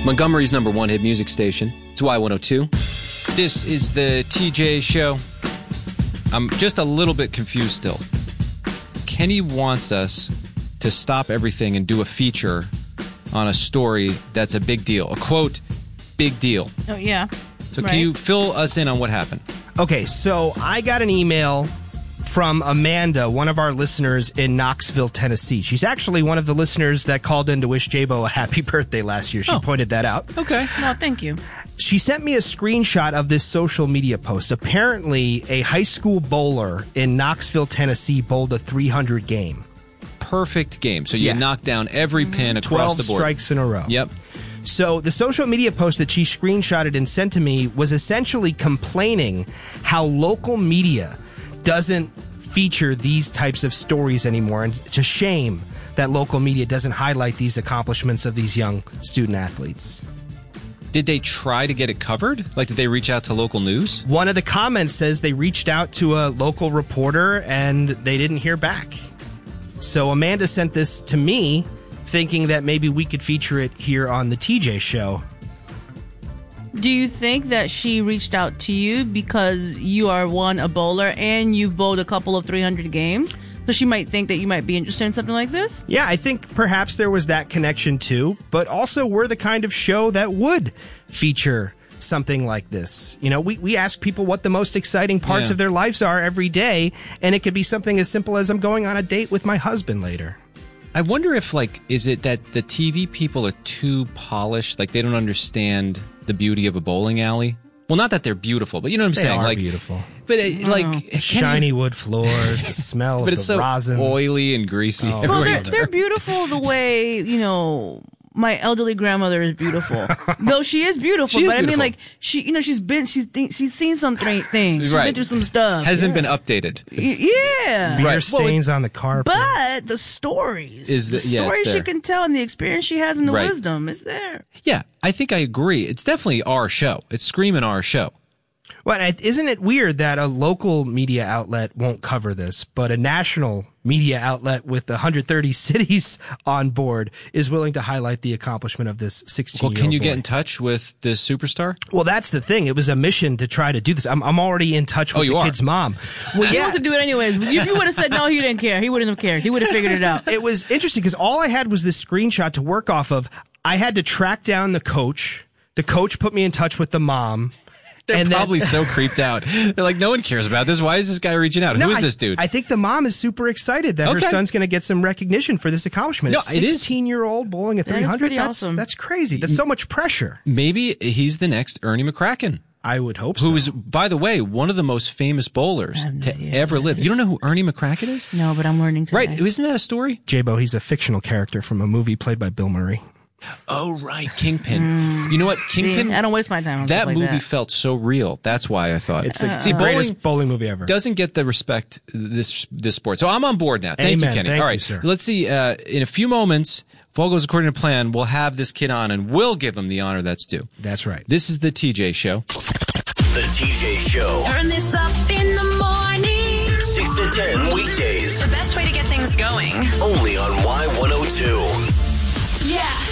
Montgomery's #1 hit music station. It's Y102. This is the TJ Show. I'm just a little bit confused still. Kenny wants us to stop everything and do a feature on a story that's a big deal. A quote, big deal. Oh, yeah. So Can you fill us in on what happened? Okay, so I got an email from Amanda, one of our listeners in Knoxville, Tennessee. She's actually one of the listeners that called in to wish J-Bo a happy birthday last year. She pointed that out. Okay. Well, thank you. She sent me a screenshot of this social media post. Apparently, a high school bowler in Knoxville, Tennessee bowled a 300 game. Perfect game. So you knocked down every pin across the board. 12 strikes in a row. Yep. So the social media post that she screenshotted and sent to me was essentially complaining how local media doesn't feature these types of stories anymore. And it's a shame that local media doesn't highlight these accomplishments of these young student athletes. Did they try to get it covered? Like, did they reach out to local news? One of the comments says they reached out to a local reporter and they didn't hear back. So Amanda sent this to me, thinking that maybe we could feature it here on the TJ Show. Do you think that she reached out to you because you are, a bowler, and you've bowled a couple of 300 games? So she might think that you might be interested in something like this? Yeah, I think perhaps there was that connection too, but also we're the kind of show that would feature something like this. You know, we ask people what the most exciting parts of their lives are every day, and it could be something as simple as I'm going on a date with my husband later. I wonder if, is it that the TV people are too polished? Like, they don't understand the beauty of a bowling alley? Well, not that they're beautiful, but you know what I'm saying? They are beautiful. But, shiny wood floors, the smell of the rosin. But it's so oily and greasy. Oh, well, they're beautiful the way, my elderly grandmother is beautiful. Though she is beautiful, I mean, she's seen some things. She's been through some stuff. Hasn't been updated. Yeah. Beer stains on the carpet. But the stories. The stories she can tell and the experience she has and the wisdom is there. Yeah, I think I agree. It's definitely our show. It's screaming our show. Well, isn't it weird that a local media outlet won't cover this, but a national media outlet with 130 cities on board is willing to highlight the accomplishment of this 16-year-old Well, can you boy. get in touch with the superstar? Well, that's the thing. It was a mission to try to do this. I'm already in touch with the kid's mom. Well, he wants to do it anyways. If you would have said no, he didn't care. He wouldn't have cared. He would have figured it out. It was interesting because all I had was this screenshot to work off of. I had to track down the coach. The coach put me in touch with the mom. They're probably so creeped out. They're like, no one cares about this. Why is this guy reaching out? Who is this dude? I think the mom is super excited that her son's going to get some recognition for this accomplishment. No, a 16-year-old bowling a 300? Awesome. That's crazy. That's so much pressure. Maybe he's the next Ernie McCracken. I would hope so. Who is, by the way, one of the most famous bowlers to ever live. You don't know who Ernie McCracken is? No, but I'm learning today. Right. Isn't that a story? J-Bo, he's a fictional character from a movie played by Bill Murray. Oh, right. Kingpin. You know what? Kingpin. I don't waste my time on that stuff like movie felt so real. That's why I thought. It's the greatest bowling movie ever. Doesn't get the respect this sport. So I'm on board now. Thank you, Kenny. Thank all right. you, sir. Let's see. In a few moments, if all goes according to plan, we'll have this kid on and we'll give him the honor that's due. That's right. This is the TJ Show. The TJ Show. Turn this up in the morning. 6 to 10 weekdays. The best way to get things going. Only on Y102. Yeah.